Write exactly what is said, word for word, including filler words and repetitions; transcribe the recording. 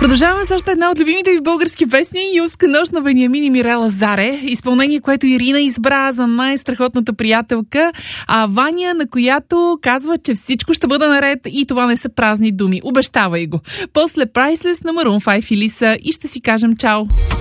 Продължаваме с още една от любимите ви български песни "Юлска нощ" на Вениамин и Мирела Заре. Изпълнение, което Ирина избра за най-страхотната приятелка, а Ваня, на която казва, че всичко ще бъде наред и това не са празни думи. Обещавай го. После Priceless на Maroon пет и Лиса и ще си кажем чао.